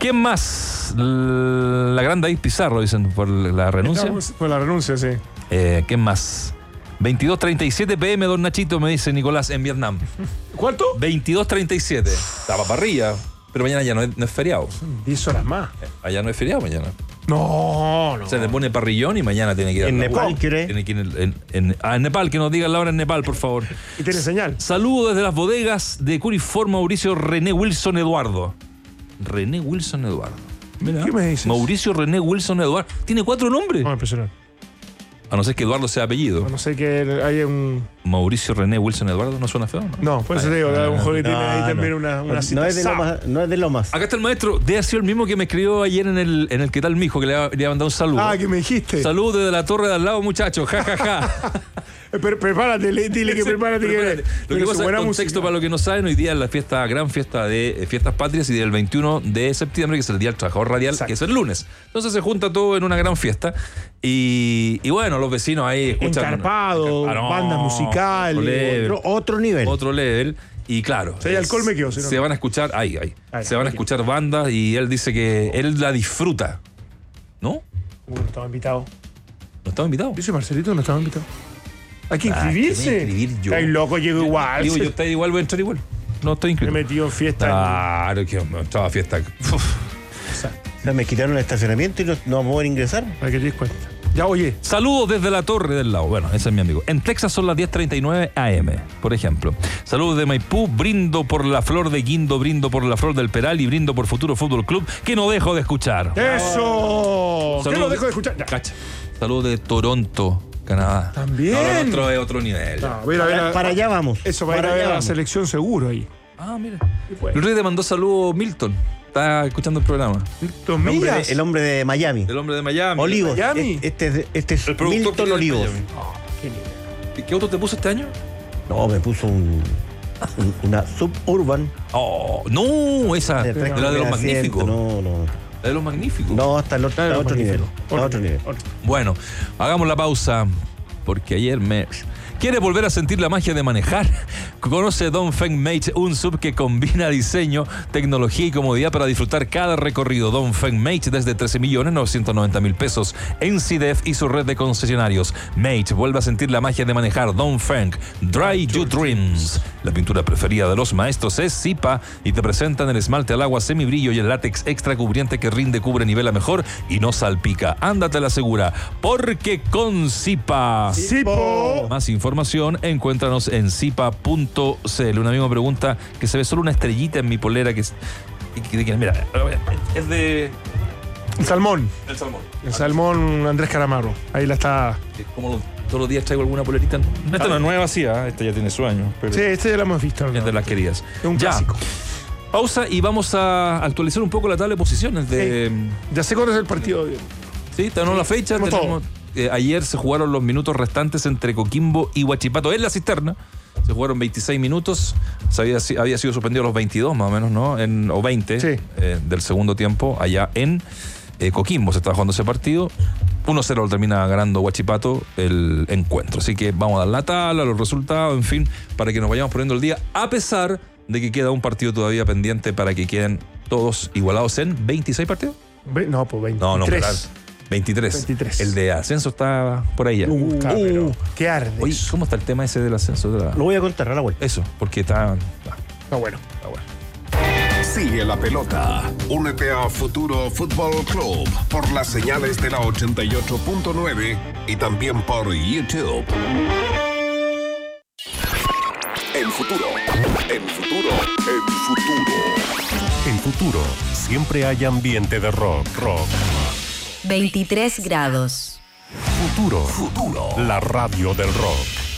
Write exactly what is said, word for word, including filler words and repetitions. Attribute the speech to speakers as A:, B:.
A: ¿Quién más? La gran David Pizarro, dicen, por la renuncia.
B: Estamos por la renuncia, sí.
A: Eh, ¿Quién más? veintidós treinta y siete pm, don Nachito, me dice Nicolás, en Vietnam.
B: ¿Cuánto?
A: veintidós treinta y siete. Estaba parrilla. Pero mañana ya no es, no es feriado.
B: diez horas más.
A: Eh, allá no es feriado mañana.
B: No, no.
A: Se le pone parrillón y mañana tiene que ir
C: En
A: a
C: Nepal, ¿quiere?
A: Tiene que ir en, en, en, ah, en Nepal, que nos digan la hora en Nepal, por favor.
B: Y tiene señal.
A: Saludo desde las bodegas de Curifor, Mauricio René Wilson Eduardo. René Wilson Eduardo. Mira,
B: ¿Qué me dices?
A: Mauricio René Wilson Eduardo. Tiene cuatro nombres.
B: No, impresionante.
A: A no ser que Eduardo sea apellido.
B: A no sé que hay un...
A: Mauricio René Wilson Eduardo, ¿no suena feo? No,
B: No, por eso te digo, a lo mejor que tiene ahí
C: No,
B: también
C: no.
B: una, una
C: No
B: cita.
C: es de Lomas, no es de Lomas.
A: Acá está el maestro. Debe haber sido el mismo que me escribió ayer en el, en el ¿Qué tal, mijo? Que le había mandado un saludo.
B: Ah, que me dijiste.
A: Saludos desde la torre de al lado, muchachos. Ja, ja, ja.
B: Pre- prepárate, le- dile que
A: Sí,
B: prepárate.
A: prepárate.
B: Que,
A: Lo
B: pero
A: que
B: su
A: pasa,
B: buena
A: el contexto
B: música.
A: para los que no saben, hoy día es la fiesta, gran fiesta de eh, Fiestas Patrias y del veintiuno de septiembre, que es el Día del Trabajador Radial,
B: Exacto.
A: que es el lunes. Entonces se junta todo en una gran fiesta y, y bueno, los vecinos ahí escuchan...
B: Encarpado,
A: Ah, no,
B: bandas musicales.
A: otro level,
C: Otro, otro nivel.
A: otro level. Y claro,
B: Si hay alcohol, me quedo, si no,
A: se
B: no.
A: van a escuchar, ay, ay,
B: Ay,
A: se van a
B: aquí.
A: escuchar bandas y él dice que él la disfruta, ¿no?
B: Uh, no estaba invitado.
A: ¿No estaba invitado?
B: Dice Marcelito, no estaba invitado. Hay que
A: Ah,
B: inscribirse.
A: que voy a inscribir yo.
B: Ay, loco, llego igual.
A: Digo,
B: Se-
A: yo estoy igual, voy a entrar igual. No estoy
B: Me he
A: inscrito.
B: metido en fiesta.
A: Claro, que estaba fiesta. Uf.
B: O sea,
C: O sea, me quitaron el estacionamiento y no, no vamos a poder ingresar.
B: para que te des cuenta. Ya, oye.
A: Saludos desde la torre del lado. Bueno, ese es mi amigo. En Texas son las diez treinta y nueve a eme, por ejemplo. Saludos de Maipú. Brindo por la flor de Guindo, brindo por la flor del Peral y brindo por Futuro Fútbol Club, que no dejo de escuchar.
B: ¡Eso! ¿Qué
A: Saludos
B: lo dejo de escuchar? Ya.
A: Cacha. Saludos de Toronto, Canadá.
B: También.
A: No, lo nuestro es otro nivel.
B: No, a ver, a ver,
C: Para,
B: a-
C: para allá vamos.
B: Eso, para, ir a
C: allá
B: ver a la
C: vamos.
B: selección seguro ahí.
A: Ah, mira.
B: bueno.
A: El rey te mandó saludos Milton. Está escuchando el programa.
B: Dos
C: El hombre,
B: millas.
C: de, el hombre de Miami.
A: El hombre de Miami.
C: Olivos.
B: Miami.
C: Este, es- este es
A: El productor que
C: Milton
A: tiene en
C: Olivos.
A: Miami.
B: Oh, qué lindo.
A: ¿Y ¿Qué auto te puso este año?
C: No, me puso un, un- una Suburban.
A: Oh, no, esa.
C: de
A: De
C: tres
A: la de los
C: con asiento.
A: magníficos.
C: No, no.
A: La de los magníficos.
C: No, hasta el otro,
B: Claro,
C: a otro nivel.
B: magnífico.
C: A otro nivel.
A: Bueno, hagamos la pausa porque ayer me... ¿Quieres volver a sentir la magia de manejar? Conoce Dongfeng Mate, un sub que combina diseño, tecnología y comodidad para disfrutar cada recorrido. Dongfeng Mate desde trece millones novecientos noventa mil pesos en C D F y su red de concesionarios. Mate, vuelve a sentir la magia de manejar. Dongfeng, Dry Your Dreams. La pintura preferida de los maestros es Zipa y te presentan el esmalte al agua semibrillo y el látex extra cubriente que rinde, cubre, nivela mejor y no salpica. Ándate a la segura, porque con Zipa.
B: Sipo.
A: Más información, encuéntranos en zipa punto c l. Un amigo me pregunta que se ve solo una estrellita en mi polera que es... que- que- Mira, es de...
B: El salmón.
A: El salmón.
B: El salmón Andrés Calamaro. Ahí la está.
A: Como lo- todos los días traigo alguna polerita. Esta no es nueva, sí, ¿eh? Esta ya tiene su año. Pero
B: Sí, este ya lo hemos visto. ¿no?
A: es de las queridas.
B: Es un
A: Ya.
B: clásico.
A: Pausa y vamos a actualizar un poco la tabla de posiciones de...
B: Ya sé cuándo es el partido.
A: Sí, tenemos la fecha.
B: tenemos
A: tenemos- eh, ayer se jugaron los minutos restantes entre Coquimbo y Huachipato en la cisterna. Se jugaron veintiséis minutos. Se había, si- había sido suspendido los veintidós más o menos, ¿no? En, o veinte
B: Sí.
A: eh, del segundo tiempo allá en eh, Coquimbo. Se estaba jugando ese partido. uno cero lo termina ganando Huachipato el encuentro. Así que vamos a dar la tabla, los resultados, en fin, para que nos vayamos poniendo el día, a pesar de que queda un partido todavía pendiente para que queden todos igualados en veintiséis partidos.
B: Ve- No, pues veintitrés.
A: No, no, claro. veintitrés.
B: veintitrés.
A: El de ascenso está por ahí ya.
B: Uh, ca- pero
A: Uh.
B: qué arde.
A: Oye, ¿cómo está el tema ese del ascenso? De la-
C: Lo voy a contar a la vuelta.
A: Eso, porque está... ah,
B: Está bueno.
A: está bueno.
D: Sigue la pelota. Únete a Futuro Fútbol Club por las señales de la ochenta y ocho punto nueve y también por YouTube. El futuro. El futuro. El futuro.
E: En Futuro siempre hay ambiente de rock, rock.
F: veintitrés grados.
E: Futuro,
D: Futuro.
E: la radio del rock.